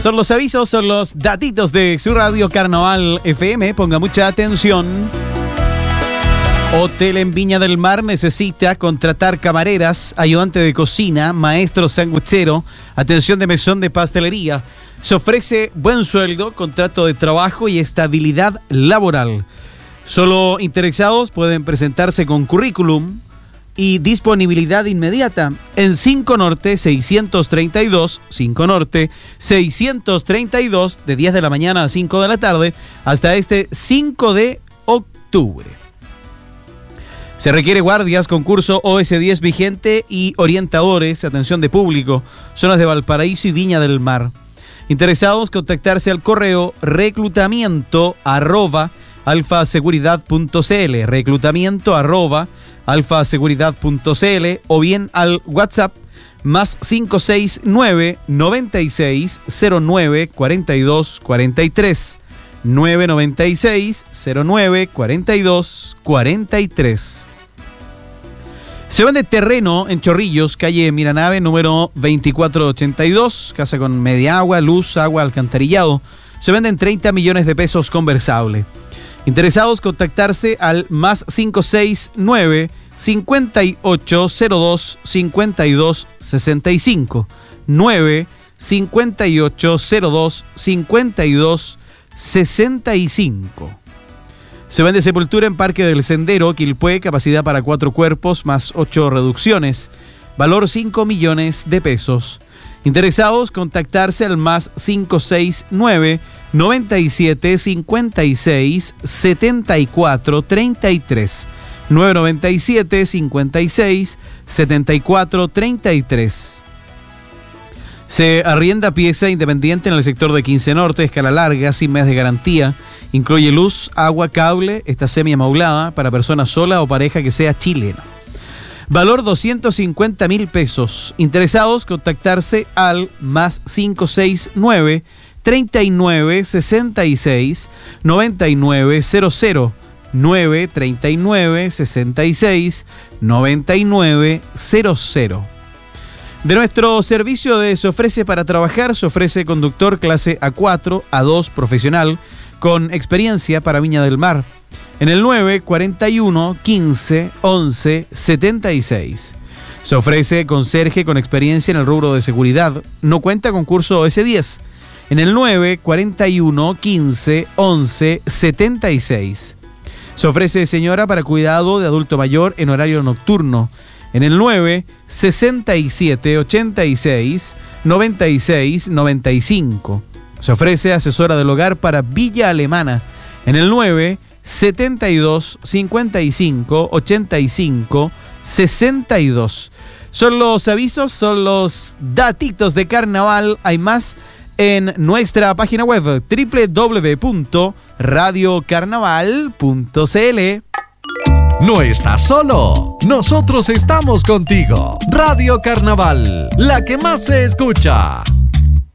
Son los avisos, son los datitos de su radio Carnaval FM. Ponga mucha atención. Hotel en Viña del Mar necesita contratar camareras, ayudante de cocina, maestro sanguichero, atención de mesón de pastelería. Se ofrece buen sueldo, contrato de trabajo y estabilidad laboral. Solo interesados pueden presentarse con currículum y disponibilidad inmediata en 5 Norte 632, 5 Norte 632, de 10 de la mañana a 5 de la tarde, hasta este 5 de octubre. Se requiere guardias, concurso OS10 vigente y orientadores, atención de público, zonas de Valparaíso y Viña del Mar. Interesados, contactarse al correo reclutamiento@alfaseguridad.cl, reclutamiento@alfaseguridad.cl, o bien al WhatsApp más 569 96 09 42 43. 996-09-42-43. Se vende terreno en Chorrillos, calle Miranave, número 2482, casa con media agua, luz, agua, alcantarillado. Se venden 30 millones de pesos conversable. Interesados, contactarse al más 569 5802 52 65 9 5802 52 65. Se vende sepultura en Parque del Sendero, Quilpué, capacidad para 4 cuerpos más 8 reducciones, valor 5 millones de pesos. Interesados, contactarse al más 569 97 56 74 33 997 56 74 33. Se arrienda pieza independiente en el sector de 15 Norte, escala larga, sin mes de garantía. Incluye luz, agua, cable, está semi-amaulada para persona sola o pareja que sea chileno. Valor 250.000 pesos. Interesados, contactarse al más 569 39 66 99 00 9 39 66 99 00. De nuestro servicio de Se Ofrece para Trabajar, se ofrece conductor clase A4, A2 profesional, con experiencia para Viña del Mar, en el 941 15 11 76. Se ofrece conserje con experiencia en el rubro de seguridad, no cuenta con curso OS10, en el 941 15 11 76. Se ofrece señora para cuidado de adulto mayor en horario nocturno, en el 9 67 86 96 95. Se ofrece asesora del hogar para Villa Alemana, en el 9 72 55 85 62. Son los avisos, son los datitos de carnaval. Hay más en nuestra página web www.radiocarnaval.cl. No estás solo, nosotros estamos contigo. Radio Carnaval, la que más se escucha.